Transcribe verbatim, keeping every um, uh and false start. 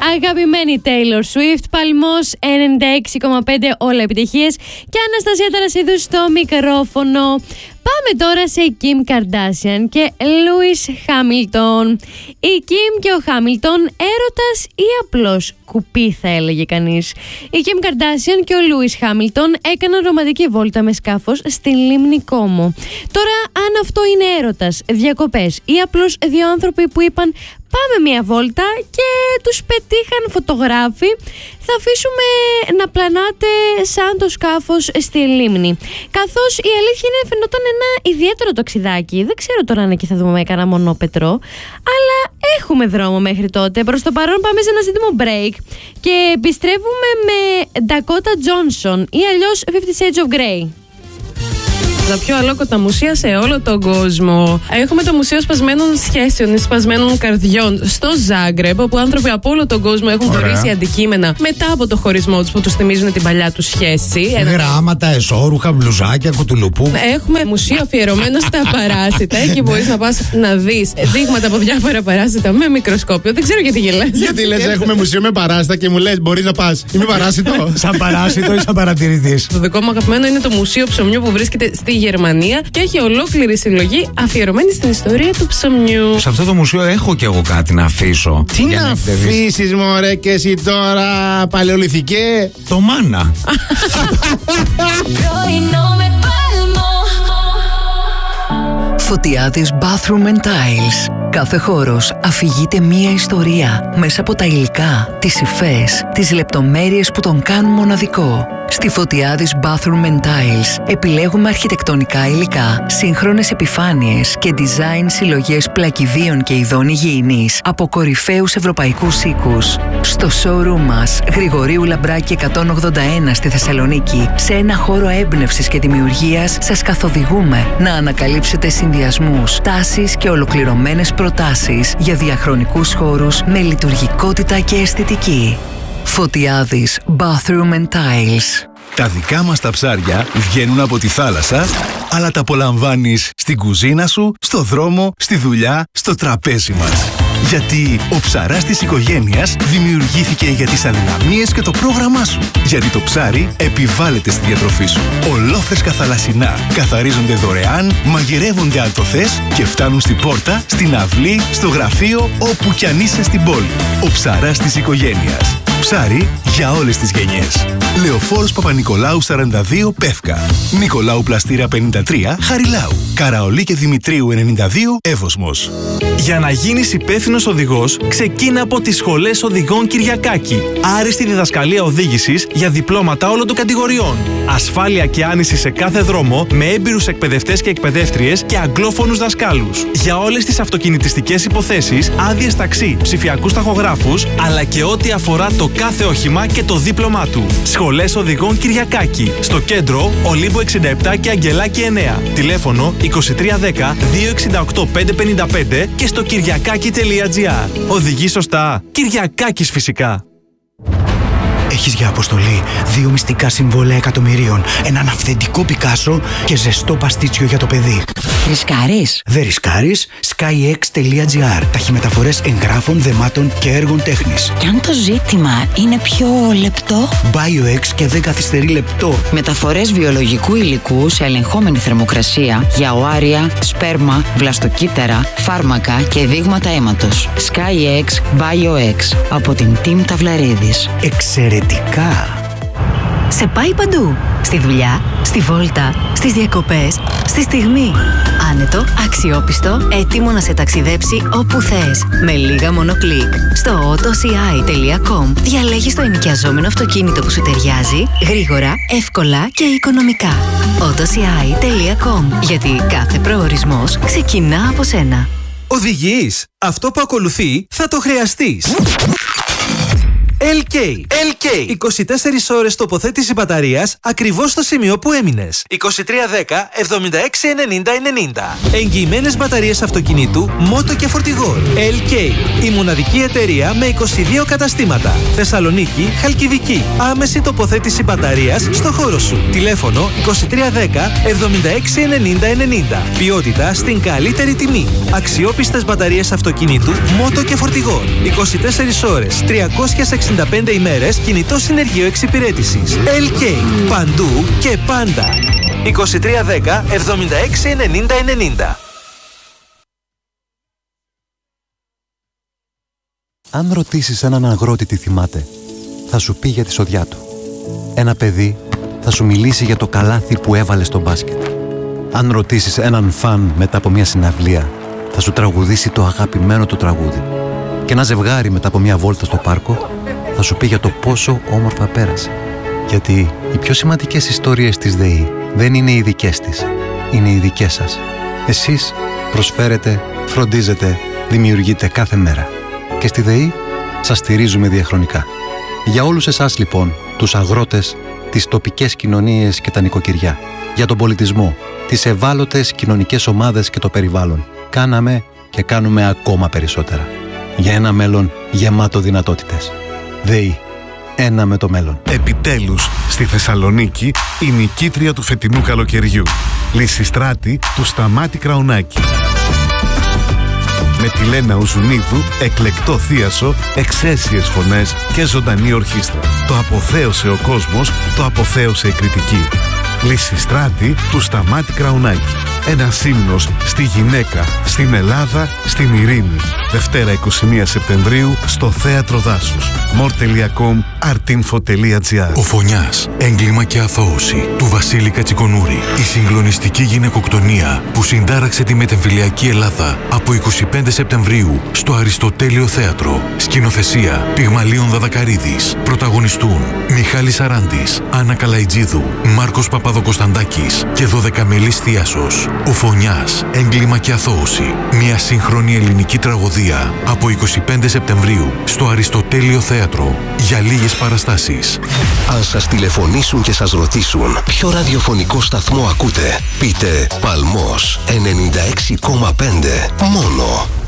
αγαπημένη Taylor Swift, παλμός ενενήντα έξι κόμμα πέντε, όλα επιτυχίες, και Αναστασία Ταρασίδου στο μικρόφωνο. Πάμε τώρα σε Kim Kardashian και Lewis Hamilton. Η Kim και ο Hamilton, έρωτας ή απλώς κουπί, θα έλεγε κανείς. Η Kim Kardashian και ο Lewis Hamilton έκαναν ρομαντική βόλτα με σκάφος στη λίμνη Κόμο. Τώρα, αν αυτό είναι έρωτας, διακοπές ή απλώς δύο άνθρωποι που είπαν πάμε μια βόλτα και τους πετύχαν φωτογράφοι, θα αφήσουμε να πλανάτε σαν το σκάφος στη λίμνη. Καθώς η αλήθεια είναι φαινόταν ένα ιδιαίτερο ταξιδάκι. Δεν ξέρω τώρα αν εκεί θα δούμε κανένα μονόπετρο, αλλά έχουμε δρόμο μέχρι τότε. Προς το παρόν πάμε σε ένα σύντομο break και επιστρέφουμε με Dakota Johnson ή αλλιώς Fifty Shades of Grey. Τα πιο αλόκοτα μουσεία σε όλο τον κόσμο. Έχουμε το Μουσείο Σπασμένων Σχέσεων ή Σπασμένων Καρδιών στο Ζάγκρεπ, όπου άνθρωποι από όλο τον κόσμο έχουν δωρήσει αντικείμενα μετά από το χωρισμό τους που τους θυμίζουν την παλιά τους σχέση. Γράμματα, εσώρουχα, μπλουζάκια, κουτουλουπού. Έχουμε μουσείο αφιερωμένο στα παράσιτα. Εκεί μπορείς να πας να δεις δείγματα από διάφορα παράσιτα με μικροσκόπιο. Δεν ξέρω γιατί γελάς. Γιατί λες έχουμε μουσείο με παράσιτα και μου λες μπορείς να πας. Είμαι παράσιτο. Σαν παράσιτο ή σαν παρατηρητής. Το δικό μου αγαπημένο είναι το Μουσείο Ψωμιού που βρίσκεται στη Γερμανία και έχει ολόκληρη συλλογή αφιερωμένη στην ιστορία του ψωμιού. Σε αυτό το μουσείο έχω κι εγώ κάτι να αφήσω. Τι να αφήσεις, μωρέ, και εσύ τώρα, παλαιολιθικέ. Το μάνα. Φωτιάδης Bathroom and Tiles. Κάθε χώρος αφηγείται μία ιστορία μέσα από τα υλικά, τις υφές, τις λεπτομέρειες που τον κάνουν μοναδικό. Στη Φωτιάδης Bathroom and Tiles επιλέγουμε αρχιτεκτονικά υλικά, σύγχρονες επιφάνειες και design συλλογές πλακιδίων και ειδών υγιεινής από κορυφαίους ευρωπαϊκούς οίκους. Στο showroom μας, Γρηγορίου Λαμπράκη εκατόν ογδόντα ένα στη Θεσσαλονίκη, σε ένα χώρο έμπνευσης και δημιουργίας, σας καθοδηγούμε να ανακαλύψετε συνδυασμούς, τάσεις και ολοκληρωμένες προτάσεις για διαχρονικούς χώρους με λειτουργικότητα και αισθητική. Φωτιάδης Bathroom and Tiles. Τα δικά μας τα ψάρια βγαίνουν από τη θάλασσα, αλλά τα απολαμβάνεις στην κουζίνα σου, στο δρόμο, στη δουλειά, στο τραπέζι μας. Γιατί ο ψαράς της οικογένειας δημιουργήθηκε για τις αδυναμίες και το πρόγραμμά σου. Γιατί το ψάρι επιβάλλεται στη διατροφή σου. Ολόφρεσκα θαλασσινά καθαρίζονται δωρεάν, μαγειρεύονται αν το θες και φτάνουν στην πόρτα, στην αυλή, στο γραφείο, όπου κι αν είσαι στην πόλη. Ο ψαράς της οικογένειας. Ψάρι για όλες τις γενιές. Λεωφόρος Παπα-Νικολάου σαράντα δύο Πεύκα. Νικολάου Πλαστήρα πενήντα τρία Χαριλάου. Καραολί και Δημητρίου ενενήντα δύο Εύωσμος. Για να γίνεις υπεύθυνος οδηγός, ξεκίνα από τις σχολές οδηγών Κυριακάκη. Άριστη διδασκαλία οδήγησης για διπλώματα όλων των κατηγοριών. Ασφάλεια και άνηση σε κάθε δρόμο με έμπειρους εκπαιδευτές και εκπαιδεύτριες και αγγλόφωνους δασκάλους. Για όλες τις αυτοκινητιστικές υποθέσεις, άδειες ταξί, ψηφιακούς ταχογράφους, αλλά και ό,τι αφορά το κάθε όχημα και το δίπλωμά του. Σχολές οδηγών Κυριακάκη. Στο κέντρο, Ολύμπου εξήντα επτά και Αγγελάκη εννέα. Τηλέφωνο είκοσι τρία δέκα δύο εξήντα οκτώ πεντακόσια πενήντα πέντε και στο κυριακάκι τελεία τζι άρ. Οδηγεί σωστά. Κυριακάκης φυσικά. Έχεις για αποστολή δύο μυστικά συμβόλαια εκατομμυρίων, έναν αυθεντικό Πικάσο και ζεστό παστίτσιο για το παιδί. Ρισκάρεις? Δεν ρισκάρεις. skyx τελεία τζι άρ. Ταχυμεταφορές εγγράφων, δεμάτων και έργων τέχνης. Και αν το ζήτημα είναι πιο λεπτό? BioX και δεν καθυστερεί λεπτό. Μεταφορές βιολογικού υλικού σε ελεγχόμενη θερμοκρασία για οάρια, σπέρμα, βλαστοκύτταρα, φάρμακα και δείγματα αίματος. skyx BioX από την Team Ταυλαρίδης. Εξαιρετικά! Σε πάει παντού. Στη δουλειά, στη βόλτα, στις διακοπές, στη στιγμή. Άνετο, αξιόπιστο, έτοιμο να σε ταξιδέψει όπου θες. Με λίγα μόνο κλικ. Στο autoci τελεία com διαλέγεις το ενοικιαζόμενο αυτοκίνητο που σου ταιριάζει, γρήγορα, εύκολα και οικονομικά. autoci τελεία com. Γιατί κάθε προορισμός ξεκινά από σένα. Οδηγείς. Αυτό που ακολουθεί θα το χρειαστείς. ελ κέι. ελ κέι. είκοσι τέσσερις ώρες τοποθέτηση μπαταρίας ακριβώς στο σημείο που έμεινες. είκοσι τρία δέκα εβδομήντα έξι ενενήντα ενενήντα. Εγγυημένες μπαταρίες αυτοκινήτου, μότο και φορτηγό. ελ κέι. Η μοναδική εταιρεία με είκοσι δύο καταστήματα. Θεσσαλονίκη, Χαλκιδική. Άμεση τοποθέτηση μπαταρίας στο χώρο σου. Τηλέφωνο είκοσι τρία δέκα εβδομήντα έξι ενενήντα ενενήντα. Ποιότητα στην καλύτερη τιμή. Αξιόπιστες μπαταρίες αυτοκινήτου, μότο και φορτηγό. είκοσι τέσσερις ώρες, τριακόσιες εξήντα πέντε ημέρες κινητό συνεργείο εξυπηρέτησης. ελ κέι. Παντού και πάντα. είκοσι τρία δέκα εβδομήντα έξι ενενήντα ενενήντα. Αν ρωτήσεις έναν αγρότη τι θυμάται, θα σου πει για τη σοδιά του. Ένα παιδί θα σου μιλήσει για το καλάθι που έβαλε στο μπάσκετ. Αν ρωτήσεις έναν φαν μετά από μια συναυλία, θα σου τραγουδήσει το αγαπημένο του τραγούδι. Και ένα ζευγάρι μετά από μια βόλτα στο πάρκο θα σου πει για το πόσο όμορφα πέρασε. Γιατί οι πιο σημαντικές ιστορίες της ΔΕΗ δεν είναι οι δικές της, είναι οι δικές σας. Εσείς προσφέρετε, φροντίζετε, δημιουργείτε κάθε μέρα. Και στη ΔΕΗ σας στηρίζουμε διαχρονικά. Για όλους εσάς λοιπόν, τους αγρότες, τις τοπικές κοινωνίες και τα νοικοκυριά, για τον πολιτισμό, τις ευάλωτες κοινωνικές ομάδες και το περιβάλλον, κάναμε και κάνουμε ακόμα περισσότερα. Για ένα μέλλον γεμάτο δυνατότητες. ΔΕΗ. Ένα με το μέλλον. Επιτέλους, στη Θεσσαλονίκη, η νικήτρια του φετινού καλοκαιριού. Λυσιστράτη του Σταμάτη Κραουνάκη. Με τη Λένα Ουζουνίδου, εκλεκτό θίασο, εξαίσιες φωνές και ζωντανή ορχήστρα. Το αποθέωσε ο κόσμος, το αποθέωσε η κριτική. Λυσιστράτη του Σταμάτη Κραουνάκη. Ένας ύμνος στη γυναίκα, στην Ελλάδα, στην ειρήνη. Δευτέρα είκοσι μία Σεπτεμβρίου στο Θέατρο Δάσους. μορ τελεία κομ, artinfo τελεία gr. Ο Φωνιάς, έγκλημα και αθώωση του Βασίλη Κατσικονούρη. Η συγκλονιστική γυναικοκτονία που συντάραξε τη μετεμφυλιακή Ελλάδα από είκοσι πέντε Σεπτεμβρίου στο Αριστοτέλειο Θέατρο. Σκηνοθεσία Πυγμαλίων Δαδακαρίδης. Πρωταγωνιστούν Μιχάλης Αράντης, Άννα Καλαϊτζίδου, Μάρκος Παπαδοκοσταντάκης και δωδεκαμελής θίασος. Ο Φωνιάς, έγκλημα και αθώωση. Μια σύγχρονη ελληνική τραγωδία από είκοσι πέντε Σεπτεμβρίου στο Αριστοτέλειο Θέατρο για λίγες παραστάσεις. Αν σας τηλεφωνήσουν και σας ρωτήσουν ποιο ραδιοφωνικό σταθμό ακούτε, πείτε Παλμός ενενήντα έξι κόμμα πέντε μόνο.